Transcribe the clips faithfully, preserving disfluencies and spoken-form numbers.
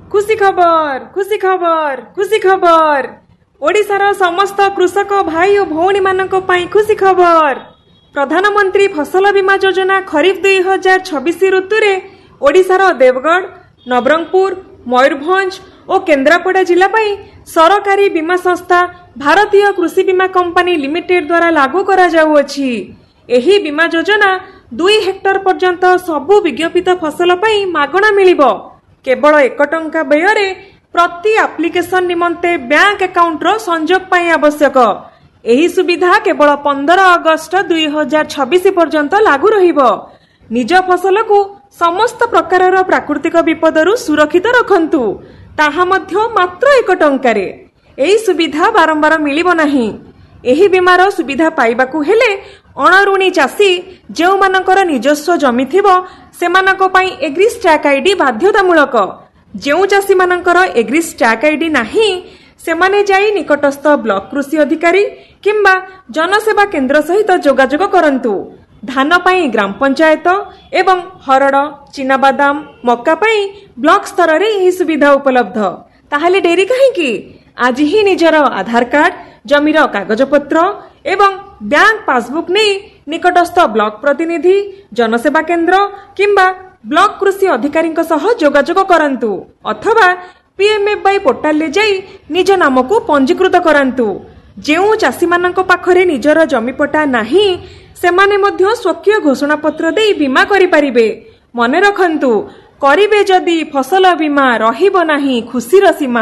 खुशी खबर खुशी खबर खुशी खबर ओडिशार समस्त कृषक भाई और भौणी मानक पई खुशी खबर। प्रधानमंत्री फसल बीमा योजना खरीफ दुई हजार छब्बीस ऋतु रे ओडिशार देवगढ़, नवरंगपुर, मयूरभंज और केन्द्रापड़ा जिला पई सरकारी बीमा संस्था भारतीय कृषि बीमा कंपनी लिमिटेड द्वारा लागू करा जाउअछि। एही बीमा योजना दुई हेक्टर पर्यंत सबु विज्ञापित फसल पई मागणा मिलिबो। केवल एक टंका व्यय प्रति एप्लिकेशन निमंते बैंक अकाउंट रो संयोग पाई आवश्यक। एही सुविधा केवल पंद्रह अगस्त दुई हजार छब्बीस पर्यंत लागू रहिबो। निज फसल को समस्त प्रकार प्राकृतिक विपदरु सुरक्षित रखंतु, ताहा मध्य मात्र एक टंकारे। एही सुविधा बारंबार मिलिबो नाही। एही बीमार सुविधा पाइबाकू हेले अणऋणी चाषी जो मानकर निजस्व जमी थिबो सेमानक पई एग्रीस टैग आईडी बाध्यतामूलक। जो चाषी मानकर एग्रीस टैग आईडी नाही सेमाने जाई निकटस्थ ब्लॉक कृषि अधिकारी किंबा जनसेवा केंद्र सहित जोगाजोग करंतु। धान पई ग्राम पंचायत एवं हरड़, चिनाबादाम, मक्का पई ब्लॉक स्तर रे एही सुविधा उपलब्ध। ताहाले डेरी काहेकि? आज ही निजर आधार कार्ड, जमीर कागजपत्र एवं बैंक पासबुक नहीं निकटस्थ ब्लॉक प्रतिनिधि, जनसेवा केंद्र किंबा ब्लॉक कृषि अधिकारी सह जोगाजोग करंतु अथवा पीएमएफवाई पोर्टाल ले जाई निज नाम को पंजीकृत करंतु। जेउ चाषी मानक पाखरे निजर जमीपटा नाही सेमाने मध्य स्वकीय घोषणा पत्र दे बीमा करि परिबे। मने रखंतु, करिबे जदि फसल बीमा रहिबो नाही खुशीर सीमा।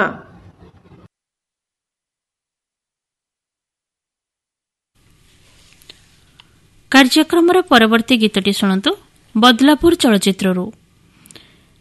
कार्यक्रम परवर्ती गीतटी शुणु बदलापुर चलचित्ररू।